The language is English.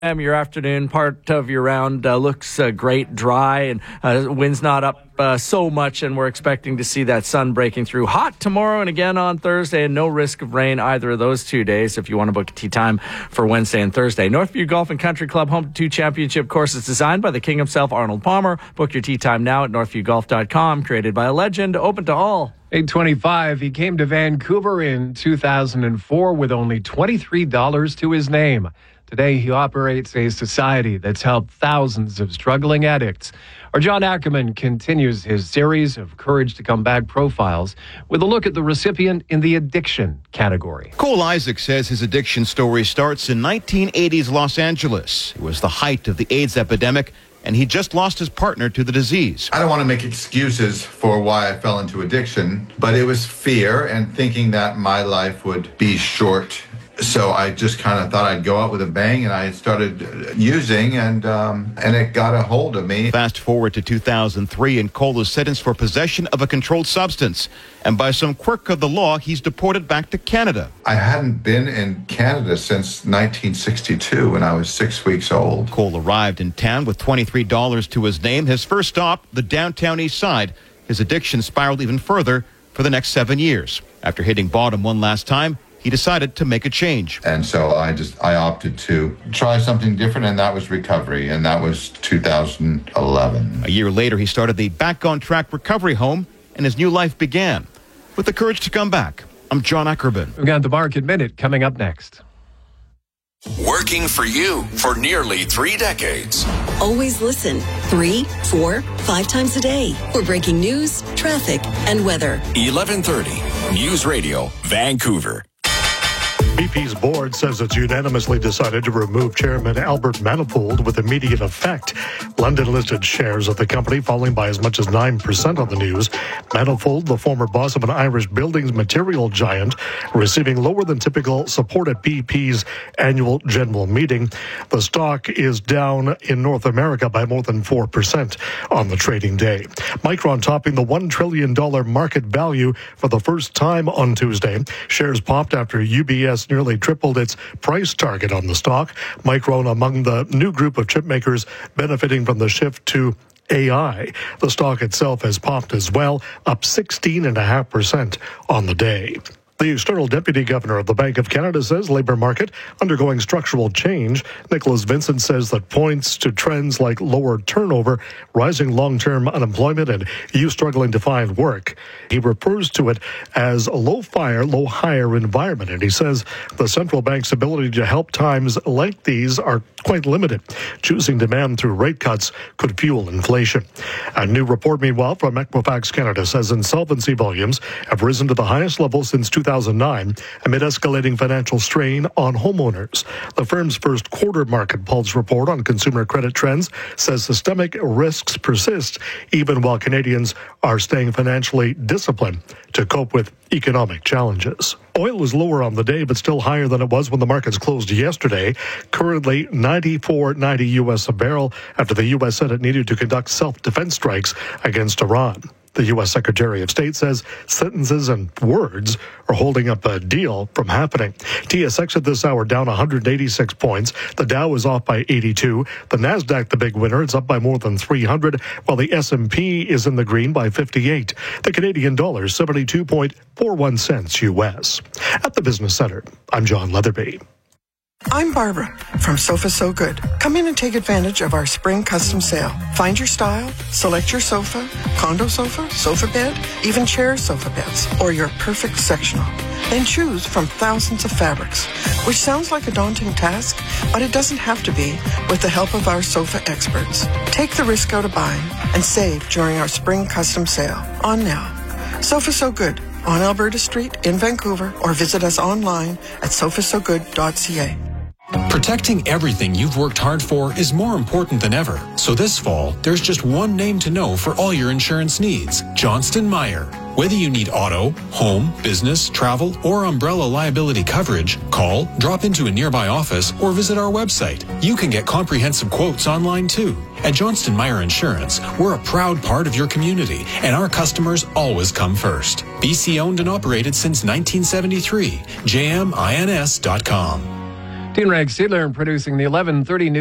Your afternoon part of your round looks great, dry, and wind's not up so much, and we're expecting to see that sun breaking through. Hot tomorrow and again on Thursday, and no risk of rain either of those 2 days if you want to book a tee time for Wednesday and Thursday. Northview Golf and Country Club, home to 2 championship courses designed by the king himself, Arnold Palmer. Book your tee time now at northviewgolf.com. Created by a legend, open to all. 825, he came to Vancouver in 2004 with only $23 to his name. Today, he operates a society that's helped thousands of struggling addicts. Our John Ackerman continues his series of Courage to Come Back profiles with a look at the recipient in the addiction category. Cole Isaac says his addiction story starts in 1980s Los Angeles. It was the height of the AIDS epidemic, and he just lost his partner to the disease. I don't want to make excuses for why I fell into addiction, but it was fear and thinking that my life would be short. So I just kind of thought I'd go out with a bang, and I started using, and it got a hold of me. Fast forward to 2003, and Cole is sentenced for possession of a controlled substance. And by some quirk of the law, he's deported back to Canada. I hadn't been in Canada since 1962 when I was 6 weeks old. Cole arrived in town with $23 to his name. His first stop, the downtown east side. His addiction spiraled even further for the next 7 years. After hitting bottom one last time, he decided to make a change. And so I opted to try something different, and that was recovery, and that was 2011. A year later, he started the Back on Track Recovery Home, and his new life began. With the courage to come back, I'm John Ackerman. We've got the Market Minute coming up next. Working for you for nearly 3 decades. Always listen 3, 4, 5 times a day for breaking news, traffic, and weather. 1130 News Radio, Vancouver. BP's board says it's unanimously decided to remove Chairman Albert Manifold with immediate effect. London-listed shares of the company falling by as much as 9% on the news. Manifold, the former boss of an Irish buildings material giant, receiving lower than typical support at BP's annual general meeting. The stock is down in North America by more than 4% on the trading day. Micron topping the $1 trillion market value for the first time on Tuesday. Shares popped after UBS nearly tripled its price target on the stock. Micron among the new group of chip makers benefiting from the shift to AI. The stock itself has popped as well, up 16.5% on the day. The external deputy governor of the Bank of Canada says labor market undergoing structural change. Nicholas Vincent says that points to trends like lower turnover, rising long-term unemployment, and youth struggling to find work. He refers to it as a low-fire, low-hire environment, and he says the central bank's ability to help times like these are quite limited. Choosing demand through rate cuts could fuel inflation. A new report, meanwhile, from Equifax Canada says insolvency volumes have risen to the highest level since 2009 amid escalating financial strain on homeowners. The firm's first quarter market pulse report on consumer credit trends says systemic risks persist even while Canadians are staying financially disciplined to cope with economic challenges. Oil was lower on the day, but still higher than it was when the markets closed yesterday. Currently $94.90 U.S. a barrel after the U.S. said it needed to conduct self-defense strikes against Iran. The U.S. Secretary of State says sentences and words are holding up a deal from happening. TSX at this hour down 186 points. The Dow is off by 82. The NASDAQ, the big winner, it's up by more than 300, while the S&P is in the green by 58. The Canadian dollar, 72.41 cents U.S. At the Business Center, I'm John Leatherby. I'm Barbara from Sofa So Good. Come in and take advantage of our spring custom sale. Find your style, select your sofa, condo sofa, sofa bed, even chair sofa beds, or your perfect sectional. Then choose from thousands of fabrics, which sounds like a daunting task, but it doesn't have to be with the help of our sofa experts. Take the risk out of buying and save during our spring custom sale. On now. Sofa So Good on Alberta Street in Vancouver, or visit us online at sofasogood.ca. Protecting everything you've worked hard for is more important than ever. So this fall, there's just one name to know for all your insurance needs: Johnston Meyer. Whether you need auto, home, business, travel, or umbrella liability coverage, call, drop into a nearby office, or visit our website. You can get comprehensive quotes online too. At Johnston Meyer Insurance, we're a proud part of your community, and our customers always come first. BC owned and operated since 1973. JMINS.com. Dean Rag Seidler producing the 11:30 news.